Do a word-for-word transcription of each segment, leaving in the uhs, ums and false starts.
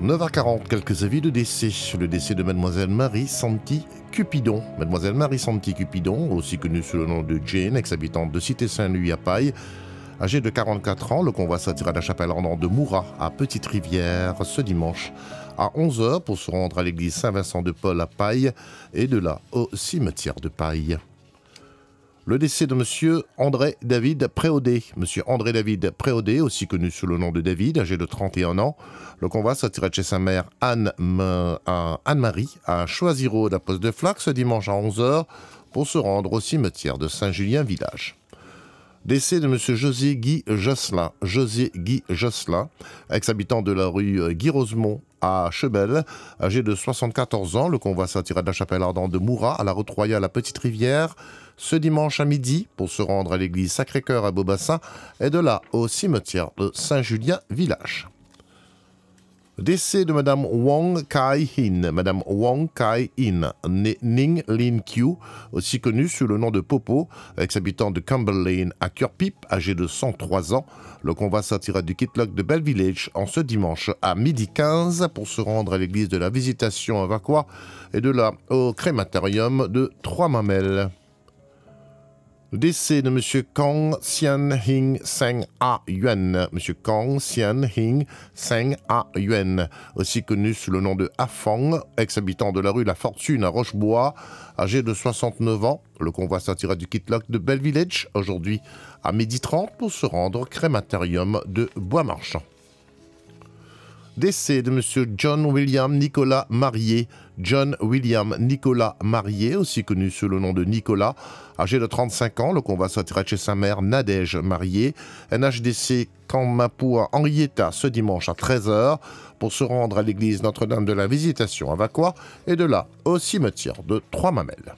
neuf heures quarante, quelques avis de décès. Le décès de Mademoiselle Marie Santi Cupidon. Mademoiselle Marie Santi Cupidon, aussi connue sous le nom de Jane, ex-habitante de Cité Saint-Louis à Paille. Âgée de quarante-quatre ans, le convoi s'attira de la chapelle ardente de Moura à Petite-Rivière ce dimanche à onze heures pour se rendre à l'église Saint-Vincent de Paul à Paille et de là au cimetière de Paille. Le décès de Monsieur André David Préaudet. Monsieur André David Préaudet, aussi connu sous le nom de David, âgé de trente et un ans. Le convoi s'attira de chez sa mère Anne, à Anne-Marie à Choisy-Road à Poste de Flac ce dimanche à onze heures pour se rendre au cimetière de Saint-Julien-Village. Décès de Monsieur José Guy Josselin. José Guy Josselin, ex-habitant de la rue Guy Rosemont à Chebel, âgé de soixante-quatorze ans. Le convoi s'attira de la chapelle ardente de Moura à la route royale à Petite-Rivière ce dimanche à midi pour se rendre à l'église Sacré-Cœur à Beaubassin et de là au cimetière de Saint-Julien-Village. Décès de Madame Wong Kai-hin. Madame Wong Kai-hin, née Ning Lin Q, aussi connue sous le nom de Popo, ex-habitante de Campbell Lane à Curpip, âgée de cent trois ans. Le convoi s'attira du Kitlock de Bell Village en ce dimanche à midi quinze pour se rendre à l'église de la Visitation à Vaqua et de là au crématorium de Trois-Mamelles. Décès de Monsieur Kang Sian Hing Seng A Yuan. Monsieur Kang Sian Hing Seng A Yuan, aussi connu sous le nom de Afang, ex-habitant de la rue La Fortune à Rochebois, âgé de soixante-neuf ans. Le convoi s'attira du Kitlock de Bell Village aujourd'hui à midi trente pour se rendre au crématorium de Bois-Marchand. Décès de Monsieur John William Nicolas Marié. John William Nicolas Marié, aussi connu sous le nom de Nicolas, âgé de trente-cinq ans. Le convoi s'attira chez sa mère Nadège Marié, N H D C Kampapua Henrietta ce dimanche à treize heures pour se rendre à l'église Notre-Dame de la Visitation à Vaqua et de là au cimetière de Trois-Mamelles.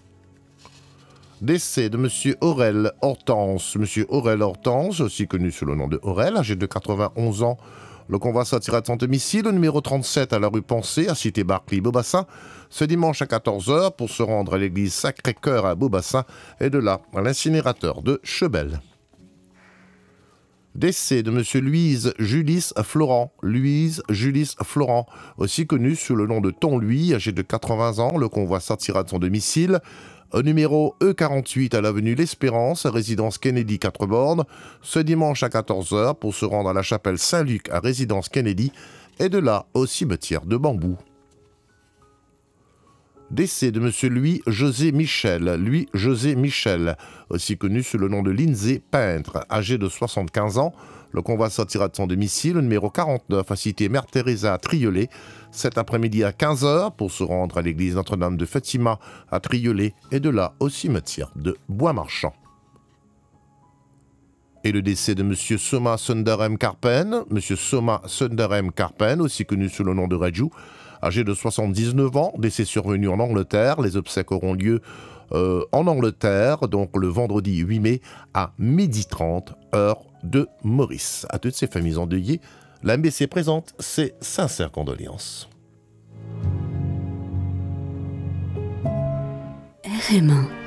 Décès de Monsieur Aurel Hortense. Monsieur Aurel Hortense, aussi connu sous le nom de Aurel, âgé de quatre-vingt-onze ans. Le convoi sortira de son domicile au numéro trente-sept à la rue Pensée, à Cité-Barclay-Beaubassin, ce dimanche à quatorze heures pour se rendre à l'église Sacré-Cœur à Beaubassin et de là à l'incinérateur de Chebel. Décès de Monsieur Louise Julis Florent. Louise Julis Florent, aussi connu sous le nom de Ton-Louis, âgé de quatre-vingts ans. Le convoi sortira de son domicile au numéro E quarante-huit à l'avenue L'Espérance, résidence Kennedy quatre bornes, ce dimanche à quatorze heures pour se rendre à la chapelle Saint-Luc à résidence Kennedy et de là au cimetière de Bambou. Décès de Monsieur Louis-José Michel. Louis-José Michel, aussi connu sous le nom de Lindsay Peintre, âgé de soixante-quinze ans. Le convoi sortira de son domicile, numéro quarante-neuf, à cité Mère Teresa à Triolet, cet après-midi à quinze heures pour se rendre à l'église Notre-Dame de Fatima à Triolet et de là au cimetière de Bois-Marchand. Et le décès de Monsieur Soma Sundarem Karpen. Monsieur Soma Sundarem Karpen, aussi connu sous le nom de Raju, âgé de soixante-dix-neuf ans, décès survenu en Angleterre. Les obsèques auront lieu euh, en Angleterre, donc le vendredi huit mai à midi trente, heure de Maurice. À toutes ces familles endeuillées, la M B C présente ses sincères condoléances. R M un